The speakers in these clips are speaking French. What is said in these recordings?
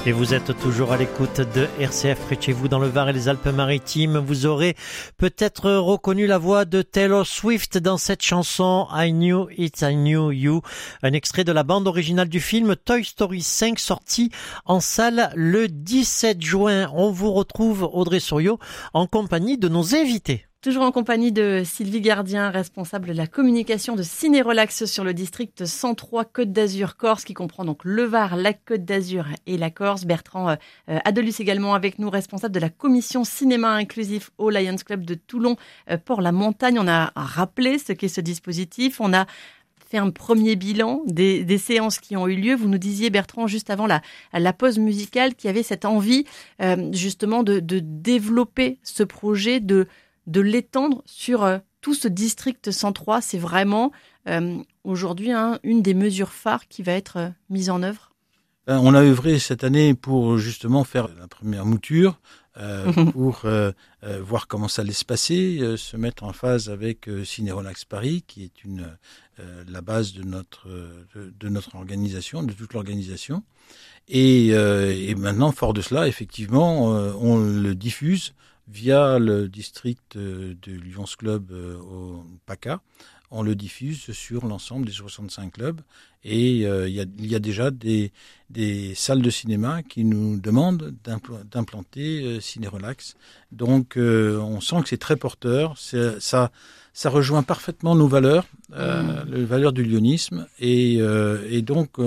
Et vous êtes toujours à l'écoute de RCF près de chez vous dans le Var et les Alpes-Maritimes. Vous aurez peut-être reconnu la voix de Taylor Swift dans cette chanson I Knew It, I Knew You, un extrait de la bande originale du film Toy Story 5 sorti en salle le 17 juin. On vous retrouve, Audrey Souriau, en compagnie de nos invités. Toujours en compagnie de Sylvie Gardien, responsable de la communication de Ciné Relax sur le district 103 Côte d'Azur Corse, qui comprend donc le Var, la Côte d'Azur et la Corse. Bertrand Adelus également avec nous, responsable de la commission cinéma inclusif au Lions Club de Toulon, Port-la-Montagne. On a rappelé ce qu'est ce dispositif. On a fait un premier bilan des séances qui ont eu lieu. Vous nous disiez, Bertrand, juste avant la pause musicale, qu'il y avait cette envie justement de développer ce projet, de l'étendre sur tout ce district 103. C'est vraiment aujourd'hui une des mesures phares qui va être mise en œuvre. On a œuvré cette année pour justement faire la première mouture, pour voir comment ça allait se passer, se mettre en phase avec Ciné Relax Paris, qui est la base de notre organisation, de toute l'organisation. Et maintenant, fort de cela, effectivement, on le diffuse via le district de Lions Club au PACA. On le diffuse sur l'ensemble des 65 clubs et il y a déjà des salles de cinéma qui nous demandent d'implanter Ciné Relax. Donc on sent que c'est très porteur, ça rejoint parfaitement nos valeurs, les valeurs du lyonisme et donc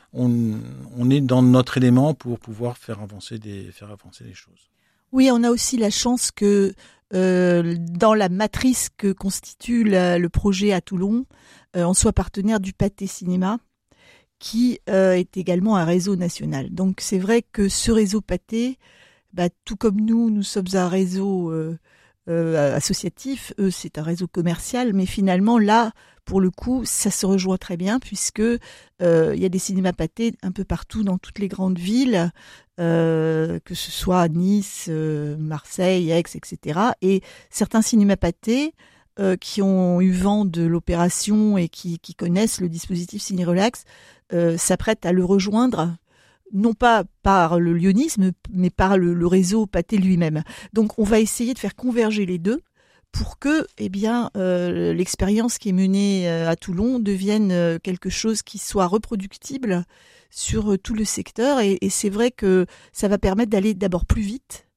on est dans notre élément pour pouvoir faire avancer les choses. Oui, on a aussi la chance que dans la matrice que constitue le projet à Toulon, on soit partenaire du Pâté Cinéma, qui est également un réseau national. Donc c'est vrai que ce réseau Pâté, tout comme nous sommes un réseau associatif, eux c'est un réseau commercial, mais finalement là, pour le coup, ça se rejoint très bien puisque y a des cinémas Pâté un peu partout dans toutes les grandes villes, que ce soit à Nice, Marseille, Aix, etc. Et certains cinémas Pâté qui ont eu vent de l'opération et qui connaissent le dispositif Ciné Relax s'apprêtent à le rejoindre, non pas par le lyonisme, mais par le réseau Pâté lui-même. Donc on va essayer de faire converger les deux pour que l'expérience qui est menée à Toulon devienne quelque chose qui soit reproductible sur tout le secteur. Et c'est vrai que ça va permettre d'aller d'abord plus vite.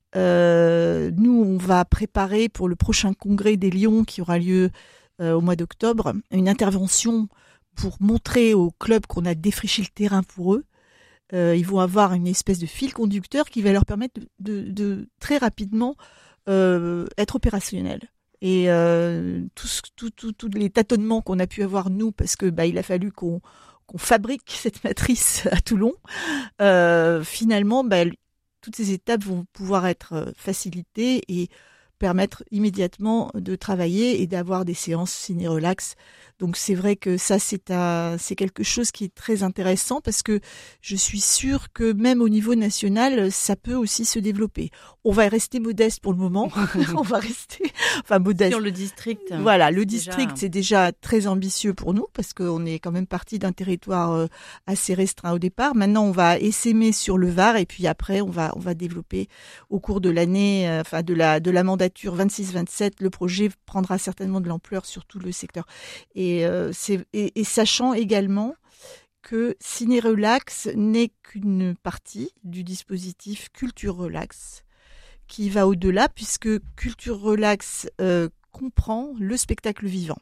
Nous, on va préparer pour le prochain congrès des Lions qui aura lieu au mois d'octobre une intervention pour montrer aux clubs qu'on a défriché le terrain pour eux. Ils vont avoir une espèce de fil conducteur qui va leur permettre de très rapidement être opérationnel. Et tous les tâtonnements qu'on a pu avoir nous, parce que il a fallu qu'on fabrique cette matrice à Toulon, finalement toutes ces étapes vont pouvoir être facilitées et permettre immédiatement de travailler et d'avoir des séances Ciné Relax. Donc c'est vrai que ça c'est quelque chose qui est très intéressant parce que je suis sûre que même au niveau national, ça peut aussi se développer. On va rester modeste pour le moment. On va rester modeste. Sur le district. Voilà, le district c'est déjà très ambitieux pour nous parce qu'on est quand même parti d'un territoire assez restreint au départ. Maintenant, on va essaimer sur le Var et puis après on va développer au cours de l'année de la mandature 26-27, le projet prendra certainement de l'ampleur sur tout le secteur. Et sachant également que Ciné Relax n'est qu'une partie du dispositif Culture Relax, qui va au-delà, puisque Culture Relax comprend le spectacle vivant.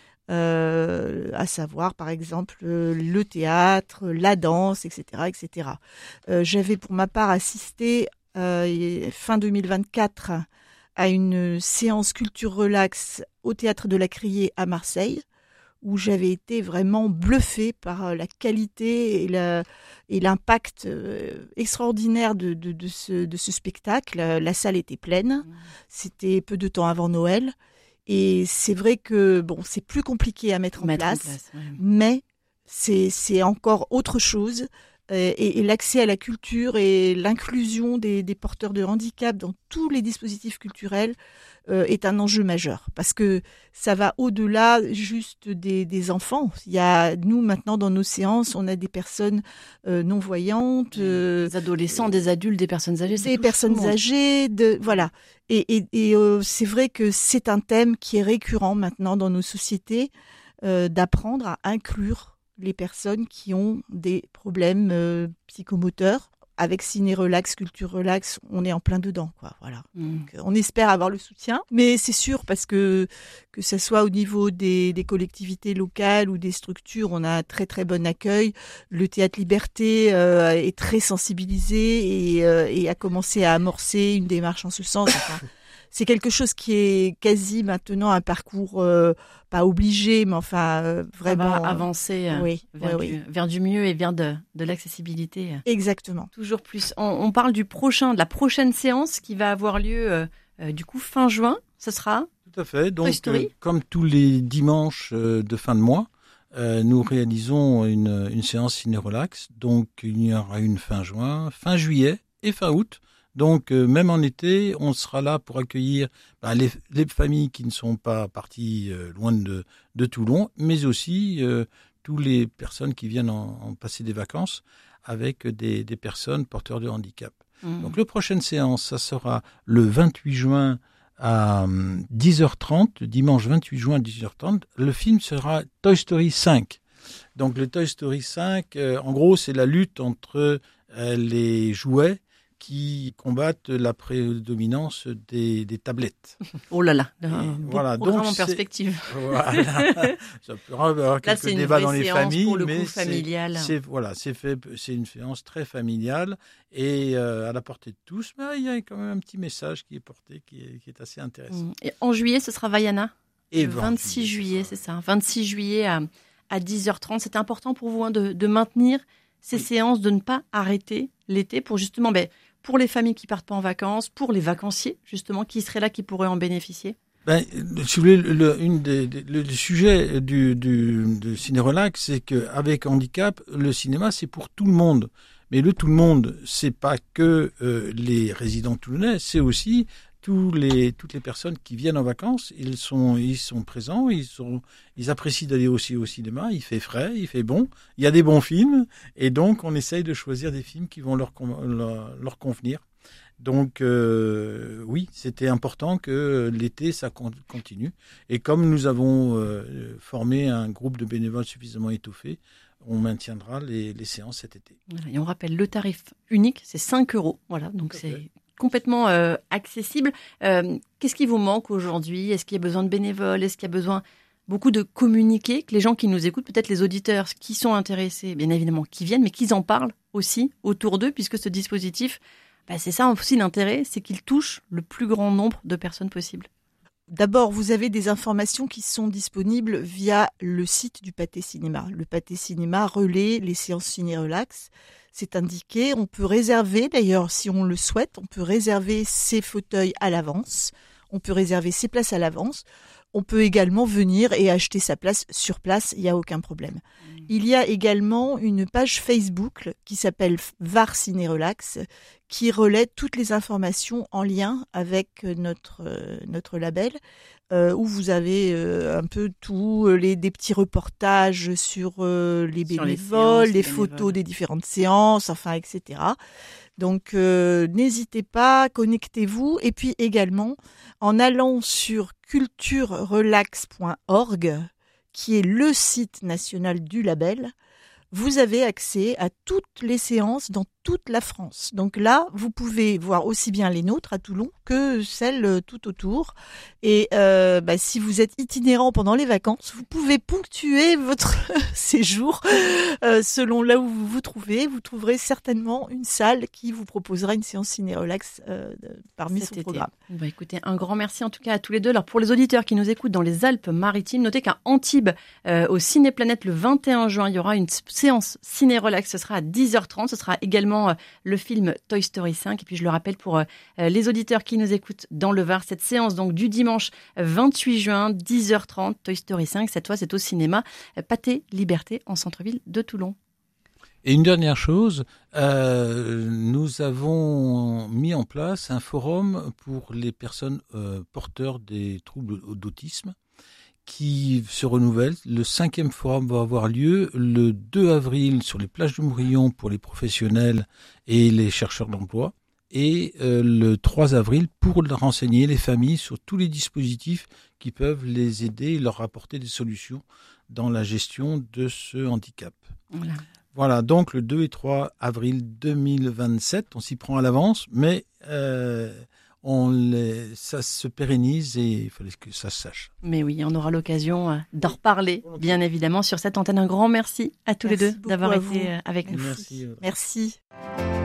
À savoir, par exemple, le théâtre, la danse, etc. etc. J'avais pour ma part assisté fin 2024 à une séance Culture Relax au Théâtre de la Criée à Marseille, où j'avais été vraiment bluffée par la qualité et l'impact extraordinaire de ce spectacle. La salle était pleine, c'était peu de temps avant Noël, et c'est vrai que c'est plus compliqué à mettre en place, mais c'est encore autre chose et l'accès à la culture et l'inclusion des porteurs de handicap dans tous les dispositifs culturels est un enjeu majeur, parce que ça va au-delà juste des enfants. Il y a, nous maintenant dans nos séances, on a des personnes non-voyantes, des adolescents, des adultes, des personnes âgées. Des personnes âgées, voilà. Et c'est vrai que c'est un thème qui est récurrent maintenant dans nos sociétés, d'apprendre à inclure les personnes qui ont des problèmes psychomoteurs. Avec Ciné Relax, Culture Relax, on est en plein dedans, quoi. Voilà. Donc, on espère avoir le soutien, mais c'est sûr, parce que ça soit au niveau des collectivités locales ou des structures, on a un très très bon accueil. Le Théâtre Liberté est très sensibilisé et a commencé à amorcer une démarche en ce sens. Enfin, c'est quelque chose qui est quasi maintenant un parcours pas obligé, mais enfin vraiment avancer vers du mieux et vers de l'accessibilité. Exactement. Toujours plus. On parle de la prochaine séance qui va avoir lieu du coup fin juin. Ce sera tout à fait. Donc, Toy Story. Comme tous les dimanches de fin de mois, nous réalisons une séance ciné-relax. Donc, il y aura une fin juin, fin juillet et fin août. Donc, même en été, on sera là pour accueillir les familles qui ne sont pas parties loin de Toulon, mais aussi toutes les personnes qui viennent en passer des vacances avec des personnes porteurs de handicap. Donc, la prochaine séance, ça sera le 28 juin à 10h30, dimanche 28 juin à 10h30. Le film sera Toy Story 5. Donc, le Toy Story 5, en gros, c'est la lutte entre les jouets qui combattent la prédominance des tablettes. Oh là là, voilà, donc en perspective. Voilà, ça peut avoir quelques débats dans les familles, pour le mais coup familial. C'est une séance très familiale et à la portée de tous. Mais il y a quand même un petit message qui est porté, qui est assez intéressant. Et en juillet, ce sera Vaiana. Et le 26 juillet, c'est ça. 26 juillet à 10h30. C'est important pour vous de maintenir ces séances, de ne pas arrêter l'été pour justement... pour les familles qui partent pas en vacances, pour les vacanciers, justement, qui seraient là, qui pourraient en bénéficier? Si vous voulez, le sujet de Ciné Relax, c'est qu'avec handicap, le cinéma, c'est pour tout le monde. Mais le tout le monde, c'est pas que les résidents toulonnais, c'est aussi toutes les personnes qui viennent en vacances. Ils sont présents, ils apprécient d'aller aussi au cinéma. Il fait frais, il fait bon, il y a des bons films, et donc on essaye de choisir des films qui vont leur convenir. Donc oui, c'était important que l'été ça continue. Et comme nous avons formé un groupe de bénévoles suffisamment étoffé, on maintiendra les séances cet été. Voilà, et on rappelle le tarif unique, c'est 5 €. Voilà, donc c'est complètement accessible. Qu'est-ce qui vous manque aujourd'hui? Est-ce qu'il y a besoin de bénévoles? Est-ce qu'il y a besoin beaucoup de communiquer, que les gens qui nous écoutent, peut-être les auditeurs qui sont intéressés, bien évidemment, qui viennent, mais qu'ils en parlent aussi autour d'eux, puisque ce dispositif, c'est ça aussi l'intérêt, c'est qu'il touche le plus grand nombre de personnes possible. D'abord, vous avez des informations qui sont disponibles via le site du Pâté Cinéma. Le Pâté Cinéma relaie les séances ciné-relax. C'est indiqué. On peut réserver, d'ailleurs, si on le souhaite, on peut réserver ses fauteuils à l'avance. On peut réserver ses places à l'avance. On peut également venir et acheter sa place sur place, il n'y a aucun problème. Il y a également une page Facebook qui s'appelle VAR Ciné Relax, qui relaie toutes les informations en lien avec notre label, où vous avez un peu tout, des petits reportages sur les bénévoles, les photos des différentes séances, enfin, etc. Donc, n'hésitez pas, connectez-vous. Et puis également, en allant sur culturerelax.org, qui est le site national du label, vous avez accès à toutes les séances dans toute la France. Donc là, vous pouvez voir aussi bien les nôtres à Toulon que celles tout autour. Et si vous êtes itinérant pendant les vacances, vous pouvez ponctuer votre séjour selon là où vous vous trouvez. Vous trouverez certainement une salle qui vous proposera une séance ciné-relax parmi son programme. Écoutez, un grand merci en tout cas à tous les deux. Alors pour les auditeurs qui nous écoutent dans les Alpes-Maritimes, notez qu'à Antibes, au Cinéplanète, le 21 juin, il y aura une séance ciné-relax. Ce sera à 10h30. Ce sera également le film Toy Story 5. Et puis je le rappelle pour les auditeurs qui nous écoutent dans le Var, cette séance donc du dimanche 28 juin, 10h30, Toy Story 5. Cette fois, c'est au cinéma Pâté Liberté en centre-ville de Toulon. Et une dernière chose, nous avons mis en place un forum pour les personnes porteurs des troubles d'autisme qui se renouvelle. Le 5e forum va avoir lieu le 2 avril sur les plages du Mourillon pour les professionnels et les chercheurs d'emploi. Et le 3 avril pour renseigner les familles sur tous les dispositifs qui peuvent les aider et leur apporter des solutions dans la gestion de ce handicap. Voilà, donc le 2 et 3 avril 2027, on s'y prend à l'avance, mais ça se pérennise et il fallait que ça se sache. Mais oui, on aura l'occasion d'en reparler, bien évidemment, sur cette antenne. Un grand merci à tous les deux d'avoir été avec nous. Merci. Merci.